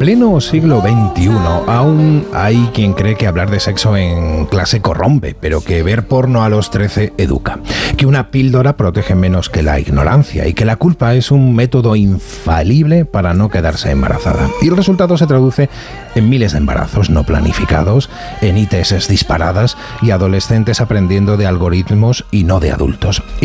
pleno siglo XXI aún hay quien cree que hablar de sexo en clase corrompe, pero que ver porno a los 13 educa, que una píldora protege menos que la ignorancia y que la culpa es un método infalible para no quedarse embarazada. Y el resultado se traduce en miles de embarazos no planificados, en ITS disparadas y adolescentes aprendiendo de algoritmos y no de adultos.